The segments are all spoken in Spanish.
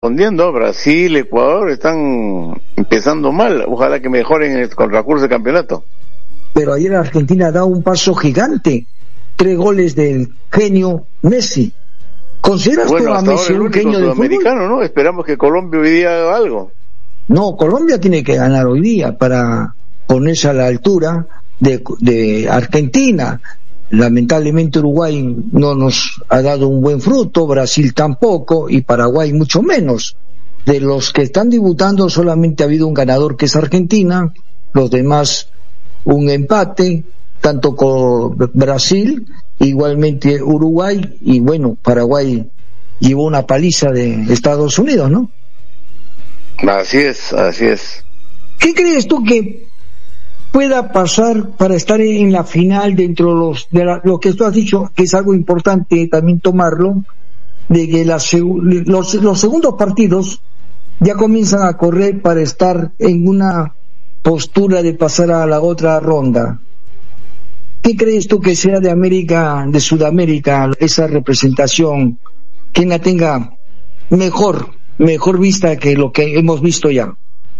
respondiendo. Brasil, Ecuador están empezando mal. Ojalá que mejoren con el recurso de campeonato. Pero ayer Argentina da un paso gigante. 3 goles del genio Messi. ¿Consideras tú a Messi un genio del fútbol? ¿No? Esperamos que Colombia hoy día haga algo. No, Colombia tiene que ganar hoy día para ponerse a la altura de Argentina. Lamentablemente Uruguay no nos ha dado un buen fruto, Brasil tampoco y Paraguay mucho menos. De los que están debutando solamente ha habido un ganador, que es Argentina, los demás un empate, tanto con Brasil, igualmente Uruguay, y bueno, Paraguay llevó una paliza de Estados Unidos, ¿no? Así es. ¿Qué crees tú que pueda pasar para estar en la final dentro de lo que tú has dicho, que es algo importante también tomarlo, de que los segundos partidos ya comienzan a correr para estar en una postura de pasar a la otra ronda? ¿Qué crees tú que sea de Sudamérica, esa representación, quien la tenga mejor vista que lo que hemos visto ya?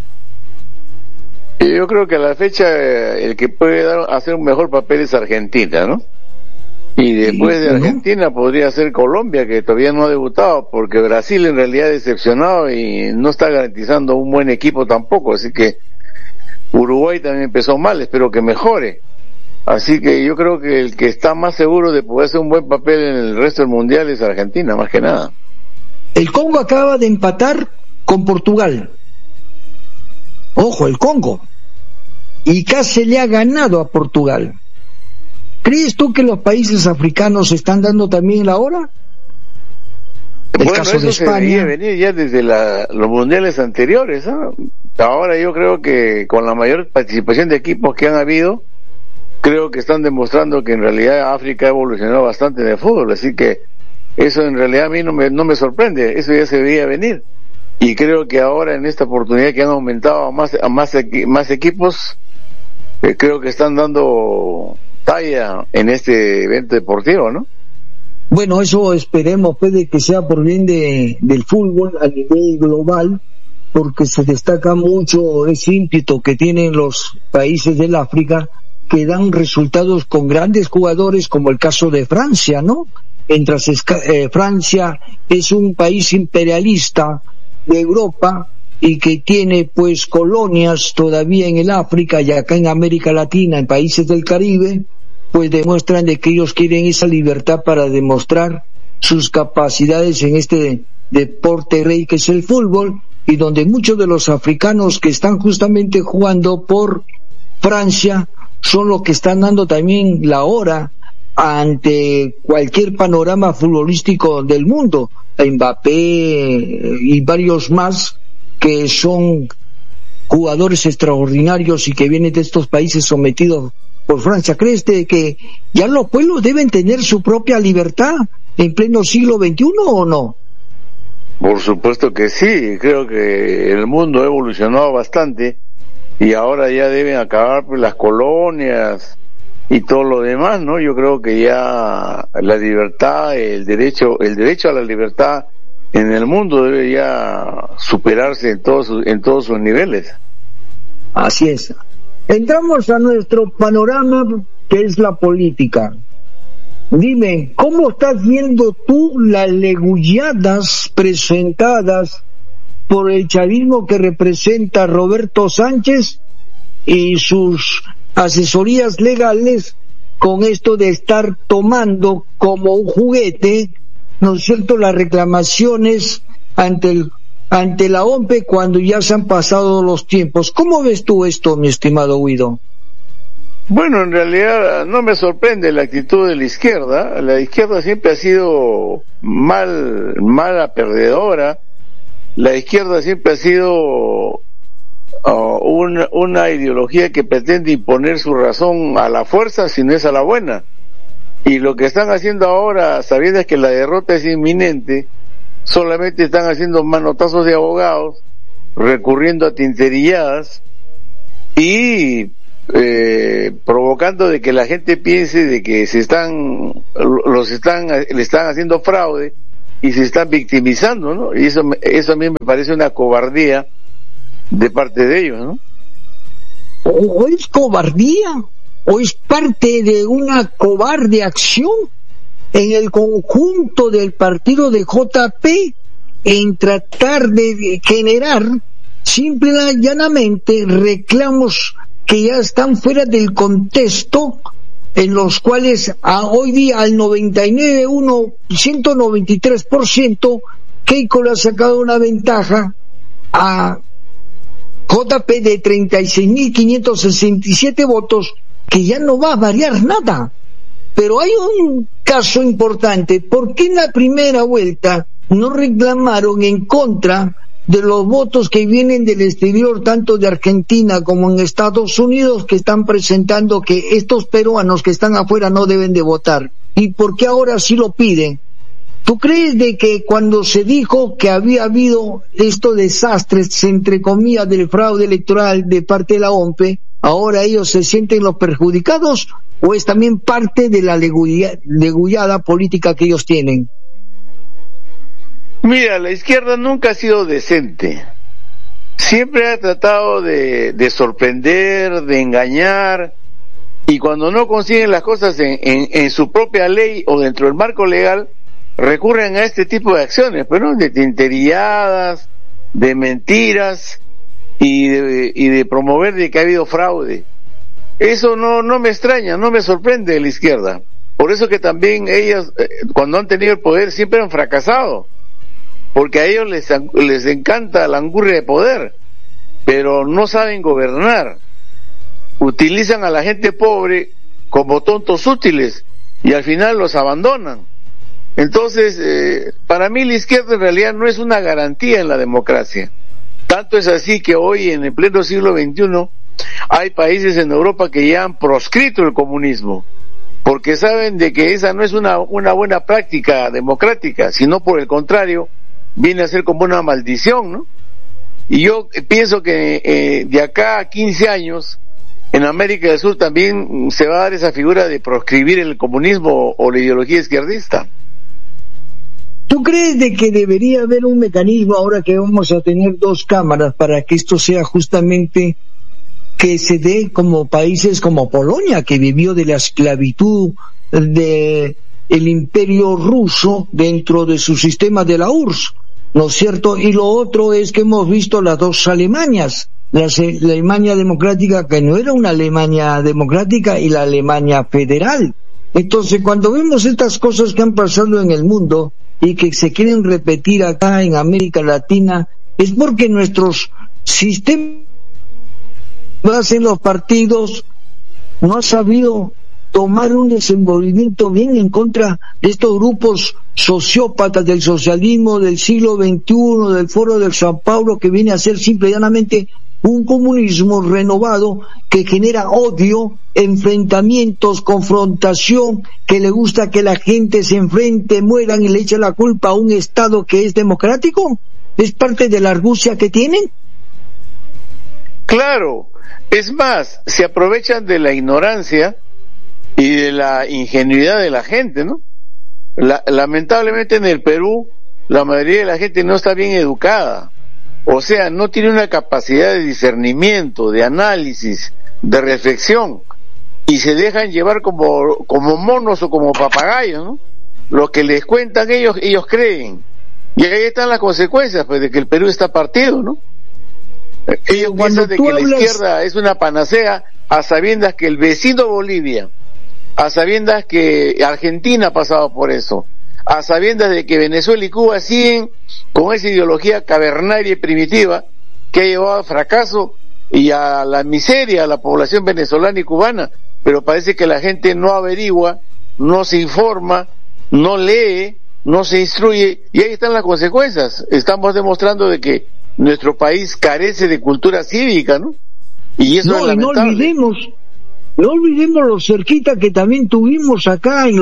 Yo creo que a la fecha el que puede hacer un mejor papel es Argentina, ¿no? Y después de Argentina podría ser Colombia, que todavía no ha debutado, porque Brasil en realidad ha decepcionado y no está garantizando un buen equipo tampoco, así que Uruguay también empezó mal, espero que mejore. Así que yo creo que el que está más seguro de poder hacer un buen papel en el resto del mundial es Argentina, más que nada. El Congo acaba de empatar con Portugal. Ojo, el Congo. Y casi le ha ganado a Portugal. ¿Crees tú que los países africanos están dando también la hora? El caso de España. Se debería venir ya desde los mundiales anteriores, ¿eh? Ahora yo creo que con la mayor participación de equipos que han habido, creo que están demostrando que en realidad África ha evolucionado bastante en el fútbol, así que eso en realidad a mí no me sorprende, eso ya se veía venir. Y creo que ahora en esta oportunidad que han aumentado a más equipos, creo que están dando talla en este evento deportivo, ¿no? Bueno, eso esperemos, puede que sea por bien del fútbol a nivel global, porque se destaca mucho ese ímpetu que tienen los países del África, que dan resultados con grandes jugadores, como el caso de Francia, ¿no? Mientras Francia es un país imperialista de Europa y que tiene pues colonias todavía en el África y acá en América Latina, en países del Caribe, pues demuestran de que ellos quieren esa libertad para demostrar sus capacidades en este deporte rey que es el fútbol, y donde muchos de los africanos que están justamente jugando por Francia son los que están dando también la hora ante cualquier panorama futbolístico del mundo. Mbappé y varios más que son jugadores extraordinarios y que vienen de estos países sometidos por Francia. ¿Crees que ya los pueblos deben tener su propia libertad en pleno siglo XXI o no? Por supuesto que sí, creo que el mundo ha evolucionado bastante y ahora ya deben acabar pues las colonias y todo lo demás, ¿no? Yo creo que ya la libertad, el derecho a la libertad en el mundo debe ya superarse en todos sus niveles. Así es. Entramos a nuestro panorama, que es la política. Dime, ¿cómo estás viendo tú las legulladas presentadas por el chavismo que representa Roberto Sánchez y sus asesorías legales con esto de estar tomando como un juguete, ¿no es cierto?, las reclamaciones ante la OMPE cuando ya se han pasado los tiempos? ¿Cómo ves tú esto, mi estimado Guido? Bueno, en realidad no me sorprende la actitud de la izquierda. La izquierda siempre ha sido mala perdedora. La izquierda siempre ha sido una ideología que pretende imponer su razón a la fuerza, si no es a la buena. Y lo que están haciendo ahora, sabiendo que la derrota es inminente, solamente están haciendo manotazos de abogados, recurriendo a tinterilladas y provocando de que la gente piense de que le están haciendo fraude y se están victimizando, ¿no? Y eso a mí me parece una cobardía de parte de ellos, ¿no? ¿O es cobardía? ¿O es parte de una cobarde acción en el conjunto del partido de JP en tratar de generar simple y llanamente reclamos que ya están fuera del contexto, en los cuales hoy día al 193% Keiko le ha sacado una ventaja a JP de 36.567 votos, que ya no va a variar nada. Pero hay un caso importante: ¿por qué en la primera vuelta no reclamaron en contra de los votos que vienen del exterior, tanto de Argentina como en Estados Unidos, que están presentando que estos peruanos que están afuera no deben de votar? ¿Y por qué ahora sí lo piden? ¿Tú crees de que cuando se dijo que había habido estos desastres, entre comillas, del fraude electoral de parte de la OMPE, ahora ellos se sienten los perjudicados, o es también parte de la degollada política que ellos tienen? Mira, la izquierda nunca ha sido decente. Siempre ha tratado de sorprender, de engañar, y cuando no consiguen las cosas en su propia ley o dentro del marco legal, recurren a este tipo de acciones, pero de tinterilladas, de mentiras y de promover de que ha habido fraude. Eso no me extraña, no me sorprende de la izquierda. Por eso que también ellos, cuando han tenido el poder, siempre han fracasado, porque a ellos les encanta la angurria de poder, pero no saben gobernar. Utilizan a la gente pobre como tontos útiles y al final los abandonan. Entonces, para mí la izquierda en realidad no es una garantía en la democracia. Tanto es así que hoy, en el pleno siglo XXI, hay países en Europa que ya han proscrito el comunismo, porque saben de que esa no es una buena práctica democrática, sino por el contrario, viene a ser como una maldición, ¿no? Y yo pienso que de acá a 15 años, en América del Sur también se va a dar esa figura de proscribir el comunismo o la ideología izquierdista. ¿Tú crees de que debería haber un mecanismo, ahora que vamos a tener 2 cámaras, para que esto sea justamente que se dé como países como Polonia, que vivió de la esclavitud de el imperio ruso dentro de su sistema de la URSS, ¿no es cierto? Y lo otro es que hemos visto las 2 Alemanias, la Alemania democrática, que no era una Alemania democrática, y la Alemania federal. Entonces, cuando vemos estas cosas que han pasado en el mundo y que se quieren repetir acá en América Latina, es porque nuestros sistemas en los partidos no han sabido tomar un desenvolvimiento bien en contra de estos grupos sociópatas del socialismo del siglo XXI, del Foro del Sao Paulo, que viene a ser simple y llanamente un comunismo renovado que genera odio, enfrentamientos, confrontación, que le gusta que la gente se enfrente, mueran y le echa la culpa a un Estado que es democrático. ¿Es parte de la argucia que tienen? Claro, es más, se aprovechan de la ignorancia y de la ingenuidad de la gente, ¿no? Lamentablemente en el Perú la mayoría de la gente no está bien educada, o sea, no tiene una capacidad de discernimiento, de análisis, de reflexión, y se dejan llevar como monos o como papagayos, ¿no? Lo que les cuentan ellos creen, y ahí están las consecuencias, pues, de que el Perú está partido, ¿no? Ellos piensan de que la izquierda es una panacea, a sabiendas que el vecino Bolivia, a sabiendas que Argentina ha pasado por eso, a sabiendas de que Venezuela y Cuba siguen con esa ideología cavernaria y primitiva que ha llevado al fracaso y a la miseria a la población venezolana y cubana. Pero parece que la gente no averigua, no se informa, no lee, no se instruye, y ahí están las consecuencias. Estamos demostrando de que nuestro país carece de cultura cívica, ¿no? Y eso es lamentable. No olvidemos lo cerquita que también tuvimos acá en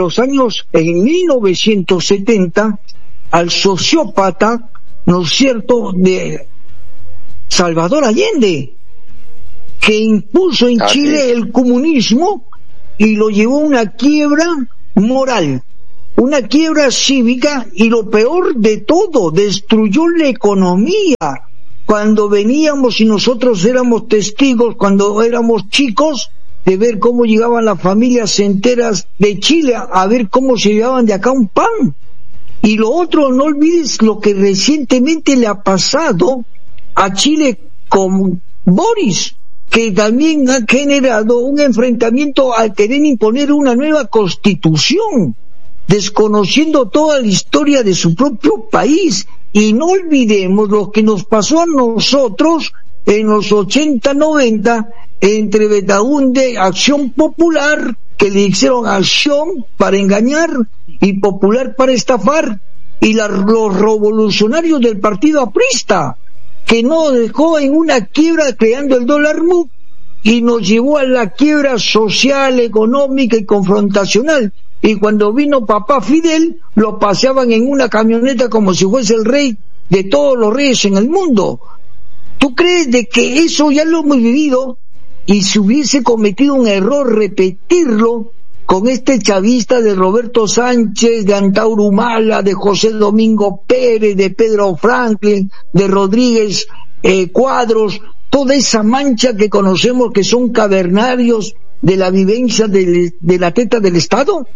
1970, al sociópata, ¿no es cierto?, de Salvador Allende, que impuso en Chile el comunismo y lo llevó a una quiebra moral. una quiebra cívica, y lo peor de todo, destruyó la economía. Cuando veníamos y nosotros éramos testigos, cuando éramos chicos, de ver cómo llegaban las familias enteras de Chile a ver cómo se llevaban de acá un pan. Y lo otro, no olvides lo que recientemente le ha pasado a Chile con Boris, que también ha generado un enfrentamiento al querer imponer una nueva constitución, desconociendo toda la historia de su propio país. Y no olvidemos lo que nos pasó a nosotros en los 80-90 entre Betaunde, Acción Popular, que le hicieron Acción para engañar y Popular para estafar, y los revolucionarios del partido aprista, que nos dejó en una quiebra creando el dólar MUC y nos llevó a la quiebra social, económica y confrontacional. Y cuando vino papá Fidel, lo paseaban en una camioneta como si fuese el rey de todos los reyes en el mundo. ¿Tú crees de que eso ya lo hemos vivido? Y si hubiese cometido un error repetirlo con este chavista de Roberto Sánchez, de Antauro Humala, de José Domingo Pérez, de Pedro Franklin, de Rodríguez Cuadros, toda esa mancha que conocemos que son cavernarios de la vivencia de la teta del Estado.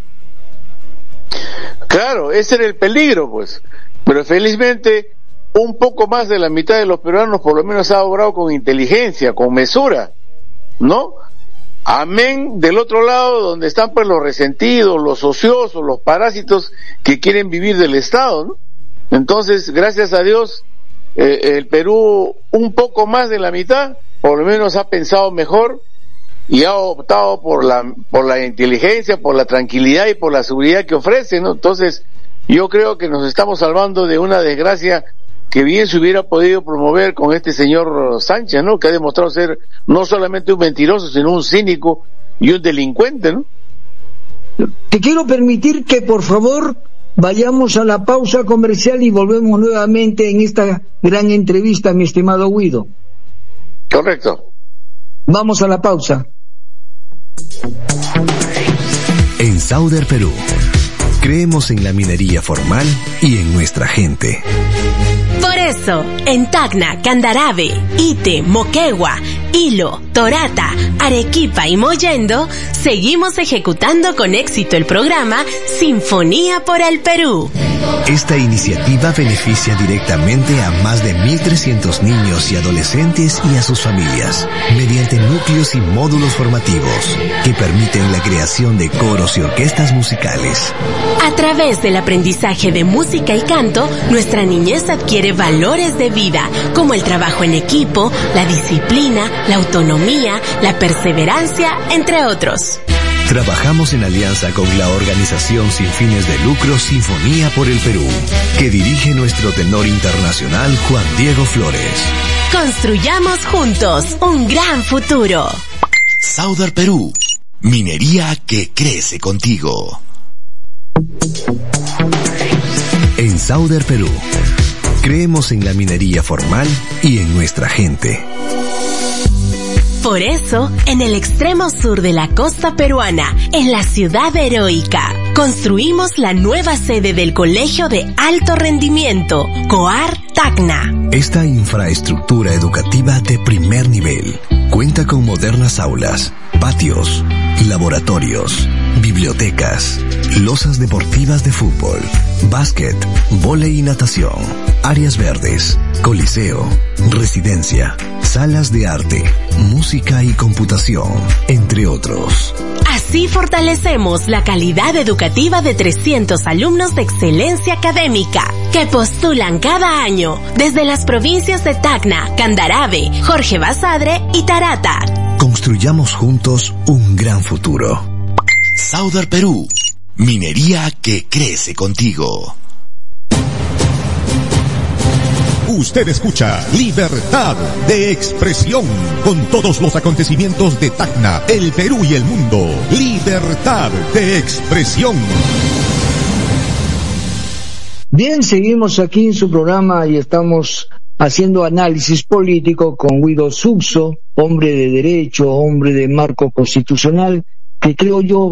Claro, ese era el peligro, pues. Pero felizmente, un poco más de la mitad de los peruanos por lo menos ha obrado con inteligencia, con mesura, ¿no? Amén del otro lado, donde están pues los resentidos, los ociosos, los parásitos que quieren vivir del Estado, ¿no? Entonces, gracias a Dios, el Perú, un poco más de la mitad, por lo menos ha pensado mejor y ha optado por la inteligencia, por la tranquilidad y por la seguridad que ofrece, ¿no? Entonces, yo creo que nos estamos salvando de una desgracia que bien se hubiera podido promover con este señor Sánchez, ¿no? Que ha demostrado ser no solamente un mentiroso, sino un cínico y un delincuente, ¿no? Te quiero permitir que, por favor, vayamos a la pausa comercial y volvemos nuevamente en esta gran entrevista, mi estimado Guido. Correcto. Vamos a la pausa. En Sauder Perú, creemos en la minería formal y en nuestra gente. Por eso, en Tacna, Candarave, Ite, Moquegua, Hilo, Torata, Arequipa y Mollendo, seguimos ejecutando con éxito el programa Sinfonía por el Perú. Esta iniciativa beneficia directamente a más de 1.300 niños y adolescentes y a sus familias, mediante núcleos y módulos formativos que permiten la creación de coros y orquestas musicales. A través del aprendizaje de música y canto, nuestra niñez adquiere valores de vida, como el trabajo en equipo, la disciplina, la autonomía, la perseverancia, entre otros. Trabajamos en alianza con la organización sin fines de lucro Sinfonía por el Perú, que dirige nuestro tenor internacional Juan Diego Flores. Construyamos juntos un gran futuro. Sauder Perú, minería que crece contigo. En Sauder Perú, creemos en la minería formal y en nuestra gente. Por eso, en el extremo sur de la costa peruana, en la ciudad heroica, construimos la nueva sede del Colegio de Alto Rendimiento, COAR Tacna. Esta infraestructura educativa de primer nivel cuenta con modernas aulas, patios, laboratorios, bibliotecas, losas deportivas de fútbol, básquet, vóley y natación, áreas verdes, coliseo, residencia, salas de arte, música y computación, entre otros. Así fortalecemos la calidad educativa de 300 alumnos de excelencia académica que postulan cada año desde las provincias de Tacna, Candarave, Jorge Basadre y Tarata. Construyamos juntos un gran futuro. Sauder Perú, minería que crece contigo. Usted escucha Libertad de Expresión con todos los acontecimientos de Tacna, el Perú y el mundo. Libertad de Expresión. Bien, seguimos aquí en su programa y estamos haciendo análisis político con Guido Suso, hombre de derecho, hombre de marco constitucional, que creo yo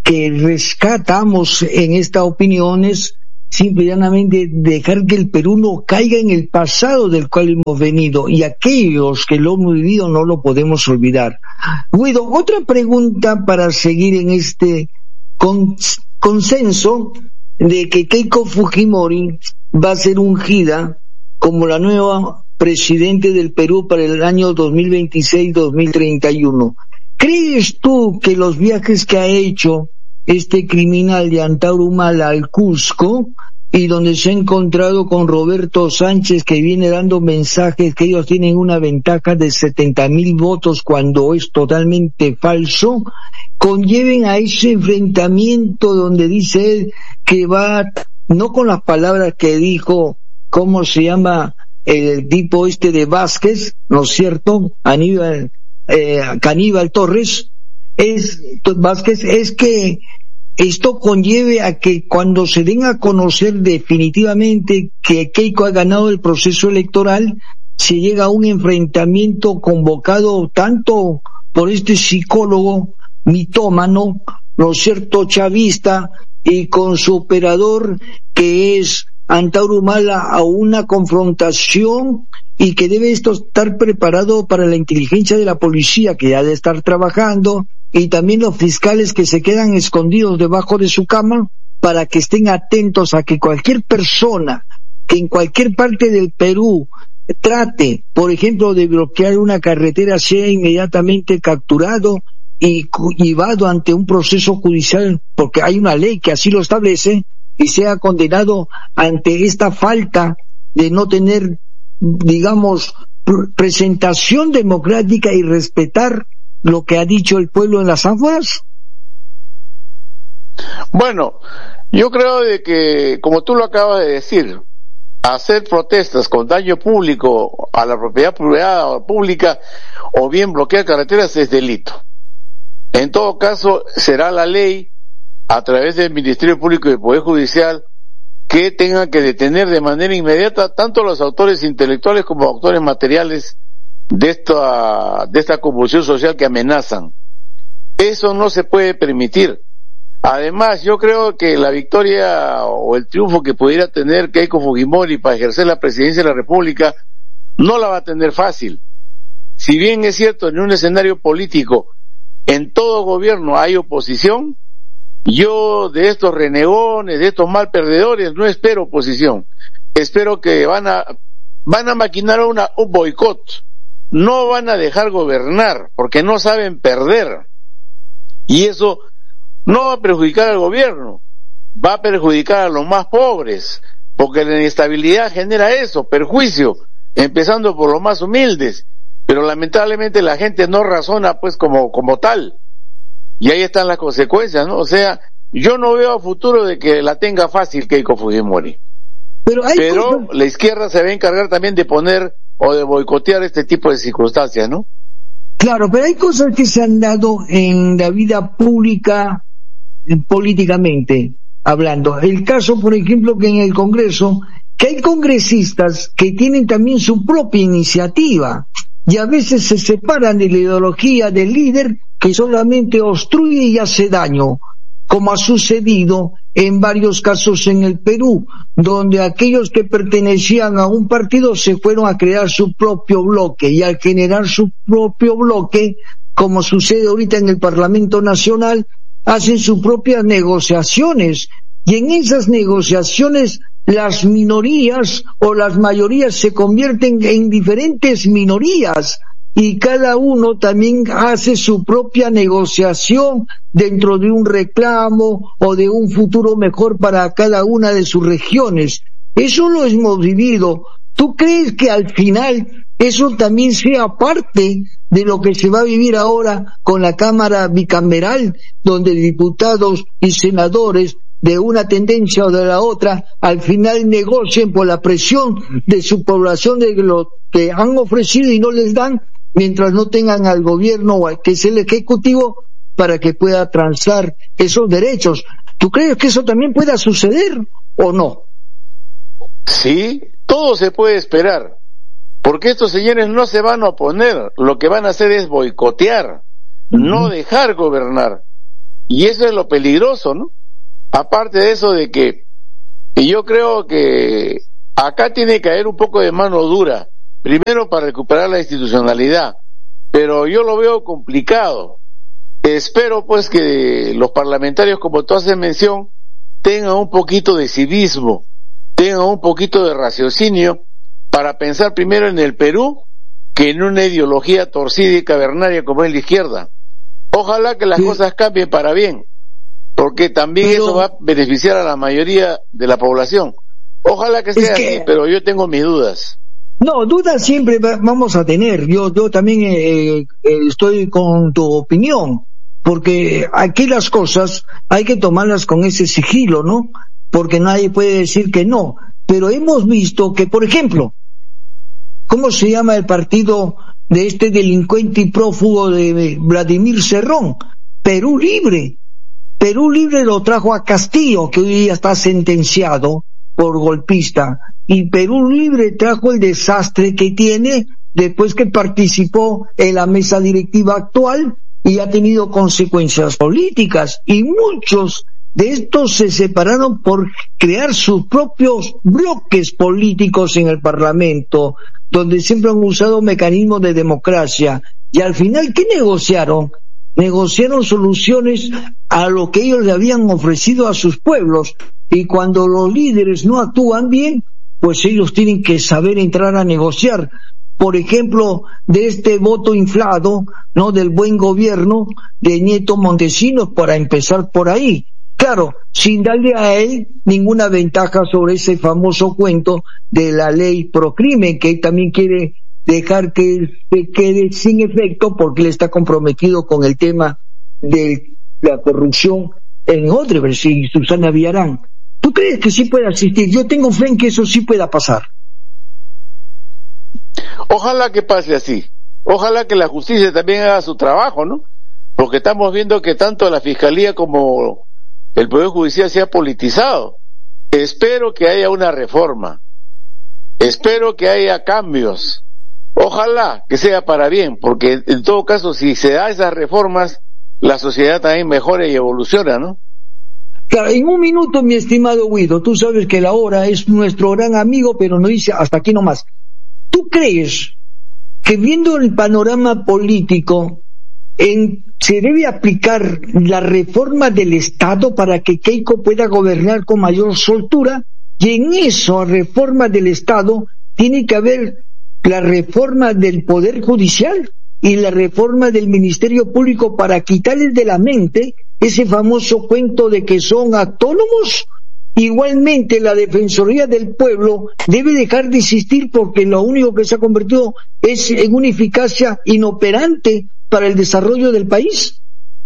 que rescatamos en esta opinión es simple y llanamente dejar que el Perú no caiga en el pasado del cual hemos venido, y aquellos que lo hemos vivido no lo podemos olvidar. Guido, otra pregunta para seguir en este consenso de que Keiko Fujimori va a ser ungida como la nueva presidente del Perú para el año 2026-2031. ¿Crees tú que los viajes que ha hecho este criminal de Antauro Humala al Cusco, y donde se ha encontrado con Roberto Sánchez, que viene dando mensajes que ellos tienen una ventaja de 70,000 votos cuando es totalmente falso, conlleven a ese enfrentamiento donde dice él que va, no con las palabras que dijo, ¿cómo se llama el tipo este de Vázquez, ¿no es cierto? Caníbal Torres, Vázquez, es que esto conlleve a que cuando se den a conocer definitivamente que Keiko ha ganado el proceso electoral, se llega a un enfrentamiento convocado tanto por este psicólogo mitómano, ¿no es cierto?, chavista, y con su operador que es Antauro Humala, a una confrontación, y que debe esto estar preparado para la inteligencia de la policía, que ha de estar trabajando, y también los fiscales que se quedan escondidos debajo de su cama, para que estén atentos a que cualquier persona que en cualquier parte del Perú trate, por ejemplo, de bloquear una carretera, sea inmediatamente capturado y llevado ante un proceso judicial, porque hay una ley que así lo establece, y sea condenado ante esta falta de no tener, digamos, presentación democrática y respetar lo que ha dicho el pueblo en las afueras? Bueno, yo creo de que, como tú lo acabas de decir, hacer protestas con daño público a la propiedad privada o pública, o bien bloquear carreteras, es delito. En todo caso, será la ley, a través del Ministerio Público y del Poder Judicial, que tengan que detener de manera inmediata tanto los autores intelectuales como autores materiales de esta convulsión social que amenazan. Eso no se puede permitir. Además, yo creo que la victoria o el triunfo que pudiera tener Keiko Fujimori para ejercer la presidencia de la República no la va a tener fácil. Si bien es cierto, en un escenario político, en todo gobierno hay oposición, yo de estos renegones, de estos mal perdedores, no espero oposición. Espero que van a maquinar un boicot. No van a dejar gobernar, porque no saben perder. Y eso no va a perjudicar al gobierno, va a perjudicar a los más pobres, porque la inestabilidad genera eso, perjuicio, empezando por los más humildes. Pero lamentablemente la gente no razona pues como tal. Y ahí están las consecuencias, ¿no? O sea, yo no veo a futuro de que la tenga fácil Keiko Fujimori. Pero la izquierda se va a encargar también de poner o de boicotear este tipo de circunstancias, ¿no? Claro, pero hay cosas que se han dado en la vida pública, políticamente hablando. El caso, por ejemplo, que en el Congreso, que hay congresistas que tienen también su propia iniciativa, y a veces se separan de la ideología del líder, que solamente obstruye y hace daño, como ha sucedido en varios casos en el Perú, donde aquellos que pertenecían a un partido se fueron a crear su propio bloque, y al generar su propio bloque, como sucede ahorita en el Parlamento Nacional, hacen sus propias negociaciones, y en esas negociaciones las minorías o las mayorías se convierten en diferentes minorías, y cada uno también hace su propia negociación dentro de un reclamo o de un futuro mejor para cada una de sus regiones. Eso lo hemos vivido. ¿Tú crees que al final eso también sea parte de lo que se va a vivir ahora con la Cámara Bicameral, donde diputados y senadores de una tendencia o de la otra al final negocien por la presión de su población, de lo que han ofrecido y no les dan, mientras no tengan al gobierno, que es el Ejecutivo, para que pueda transar esos derechos? ¿Tú crees que eso también pueda suceder o no? Sí, todo se puede esperar, porque estos señores no se van a oponer, lo que van a hacer es boicotear, no dejar gobernar. Y eso es lo peligroso, ¿no? Aparte de eso de que, y yo creo que acá tiene que haber un poco de mano dura, primero para recuperar la institucionalidad, pero yo lo veo complicado. Espero pues que los parlamentarios, como tú haces mención, tengan un poquito de civismo, tengan un poquito de raciocinio para pensar primero en el Perú que en una ideología torcida y cavernaria como es la izquierda. Ojalá que las cosas cambien para bien, porque también eso va a beneficiar a la mayoría de la población. Ojalá que sea así, pero yo tengo mis dudas. No, dudas siempre vamos a tener. Yo también estoy con tu opinión, porque aquí las cosas hay que tomarlas con ese sigilo, ¿no? Porque nadie puede decir que no. Pero hemos visto que, por ejemplo, ¿cómo se llama el partido de este delincuente y prófugo de Vladimir Cerrón? Perú Libre. Perú Libre lo trajo a Castillo, que hoy día está sentenciado por golpista, y Perú Libre trajo el desastre que tiene después que participó en la mesa directiva actual y ha tenido consecuencias políticas, y muchos de estos se separaron por crear sus propios bloques políticos en el Parlamento, donde siempre han usado mecanismos de democracia, y al final, ¿qué negociaron? Negociaron soluciones a lo que ellos le habían ofrecido a sus pueblos, y cuando los líderes no actúan bien, pues ellos tienen que saber entrar a negociar. Por ejemplo, de este voto inflado, ¿no?, del buen gobierno de Nieto Montesinos, para empezar por ahí. Claro, sin darle a él ninguna ventaja sobre ese famoso cuento de la ley Procrimen, que él también quiere dejar que se quede sin efecto porque él está comprometido con el tema de la corrupción en Odebrecht y Susana Villarán. ¿Tú crees que sí puede existir? Yo tengo fe en que eso sí pueda pasar. Ojalá que pase así. Ojalá que la justicia también haga su trabajo, ¿no? Porque estamos viendo que tanto la Fiscalía como el Poder Judicial se ha politizado. Espero que haya una reforma. Espero que haya cambios. Ojalá que sea para bien, porque en todo caso, si se da esas reformas, la sociedad también mejora y evoluciona, ¿no? Claro, en un minuto, mi estimado Guido, tú sabes que la hora es nuestro gran amigo, pero nos dice hasta aquí nomás. ¿Tú crees que viendo el panorama político, se debe aplicar la reforma del Estado para que Keiko pueda gobernar con mayor soltura? Y en esa reforma del Estado tiene que haber la reforma del Poder Judicial y la reforma del Ministerio Público para quitarles de la mente ese famoso cuento de que son autónomos. Igualmente la Defensoría del Pueblo debe dejar de existir porque lo único que se ha convertido es en una eficacia inoperante para el desarrollo del país.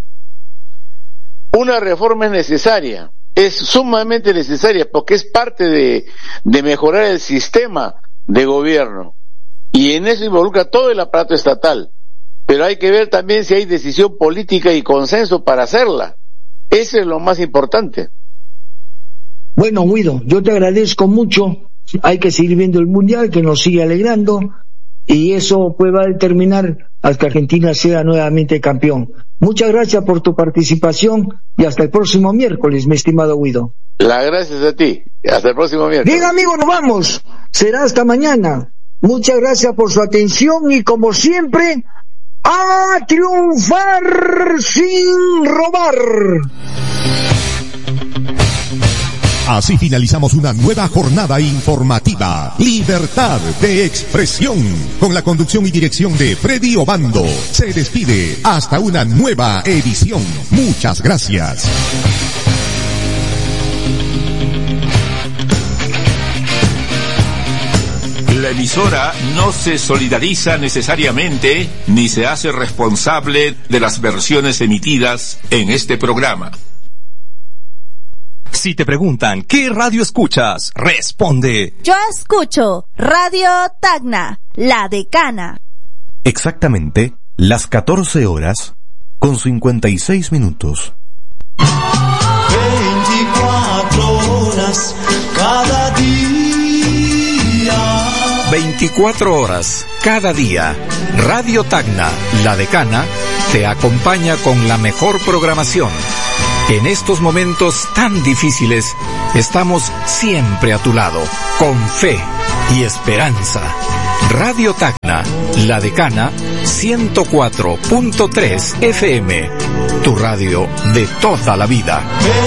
Una reforma es necesaria, es sumamente necesaria porque es parte de mejorar el sistema de gobierno y en eso involucra todo el aparato estatal, pero hay que ver también si hay decisión política y consenso para hacerla. Eso es lo más importante. Bueno, Guido, yo te agradezco mucho. Hay que seguir viendo el Mundial, que nos sigue alegrando, y eso pues va a determinar hasta que Argentina sea nuevamente campeón. Muchas gracias por tu participación y hasta el próximo miércoles, mi estimado Guido. Las gracias a ti. Hasta el próximo miércoles. Bien, amigos, nos vamos. Será hasta mañana. Muchas gracias por su atención y, como siempre, a triunfar sin robar. Así finalizamos una nueva jornada informativa. Libertad de expresión. Con la conducción y dirección de Freddy Obando. Se despide hasta una nueva edición. Muchas gracias. La emisora no se solidariza necesariamente ni se hace responsable de las versiones emitidas en este programa. Si te preguntan ¿qué radio escuchas?, responde: yo escucho Radio Tacna, La Decana. Exactamente las 14 horas con 56 minutos. 24 horas cada día. 24 horas, cada día. Radio Tacna, La Decana, te acompaña con la mejor programación. En estos momentos tan difíciles, estamos siempre a tu lado, con fe y esperanza. Radio Tacna, La Decana, 104.3 FM, tu radio de toda la vida.